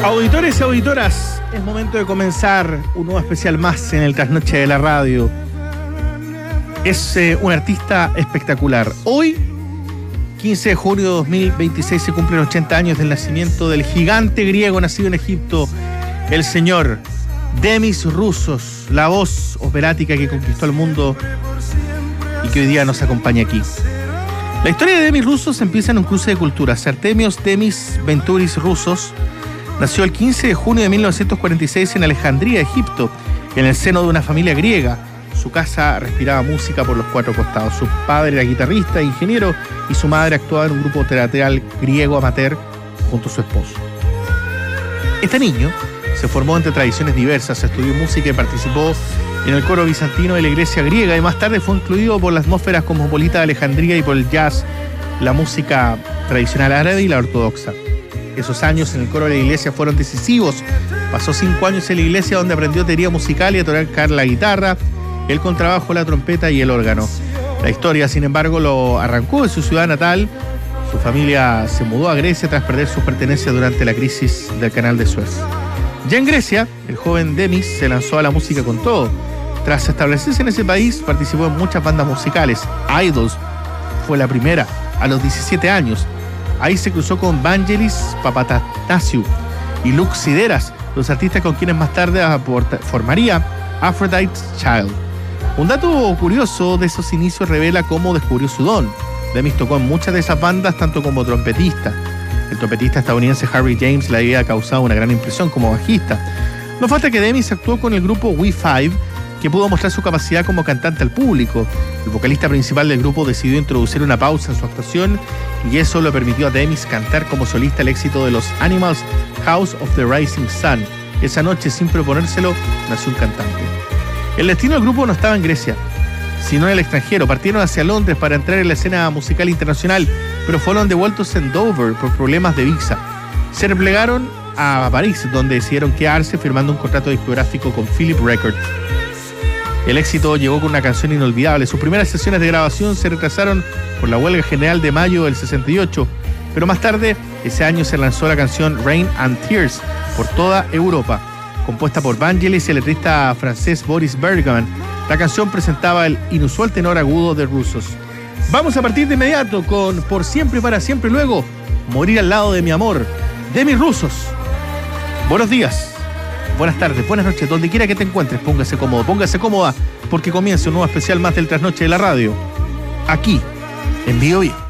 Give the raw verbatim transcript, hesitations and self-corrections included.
Auditores y auditoras, es momento de comenzar un nuevo especial más en el Trasnoche de la Radio. Es eh, un artista espectacular. Hoy, quince de junio de dos mil veintiséis, se cumplen ochenta años del nacimiento del gigante griego nacido en Egipto, el señor Demis Roussos, la voz operática que conquistó el mundo y que hoy día nos acompaña aquí. La historia de Demis Roussos empieza en un cruce de culturas. Artemios Demis Venturis Roussos nació el quince de junio de mil novecientos cuarenta y seis en Alejandría, Egipto, en el seno de una familia griega. Su casa respiraba música por los cuatro costados. Su padre era guitarrista e ingeniero y su madre actuaba en un grupo teatral griego amateur junto a su esposo. Este niño se formó entre tradiciones diversas, estudió música y participó en el coro bizantino de la iglesia griega, y más tarde fue incluido por la atmósfera cosmopolita de Alejandría y por el jazz, la música tradicional árabe y la ortodoxa. Esos años en el coro de la iglesia fueron decisivos. Pasó cinco años en la iglesia, donde aprendió teoría musical y a tocar la guitarra, el contrabajo, la trompeta y el órgano. La historia, sin embargo, lo arrancó de su ciudad natal. Su familia se mudó a Grecia tras perder sus pertenencias durante la crisis del canal de Suez. Ya en Grecia, el joven Demis se lanzó a la música con todo. Tras establecerse en ese país, participó en muchas bandas musicales. Idols fue la primera, a los diecisiete años. Ahí se cruzó con Vangelis Papatanasiou y Lux Sideras, los artistas con quienes más tarde formaría Aphrodite's Child. Un dato curioso de esos inicios revela cómo descubrió su don. Demis tocó en muchas de esas bandas, tanto como trompetista. El trompetista estadounidense Harry James le había causado una gran impresión como bajista. No falta que Demis actuó con el grupo We Five, que pudo mostrar su capacidad como cantante al público. El vocalista principal del grupo decidió introducir una pausa en su actuación, y eso le permitió a Demis cantar como solista el éxito de los Animals, House of the Rising Sun. Esa noche, sin proponérselo, nació un cantante. El destino del grupo no estaba en Grecia, sino en el extranjero. Partieron hacia Londres para entrar en la escena musical internacional, pero fueron devueltos en Dover por problemas de visa. Se replegaron a París, donde decidieron quedarse, firmando un contrato discográfico con Philip Records. El éxito llegó con una canción inolvidable. Sus primeras sesiones de grabación se retrasaron por la huelga general de mayo del sesenta y ocho, pero más tarde, ese año, se lanzó la canción Rain and Tears por toda Europa. Compuesta por Vangelis y el letrista francés Boris Bergman, la canción presentaba el inusual tenor agudo de Roussos. Vamos a partir de inmediato con Por siempre y para siempre, luego Morir al lado de mi amor, Demis Roussos. Buenos días, buenas tardes, buenas noches, donde quiera que te encuentres, póngase cómodo, póngase cómoda, porque comienza un nuevo especial más del Trasnoche de la Radio, aquí, en Bio Bio.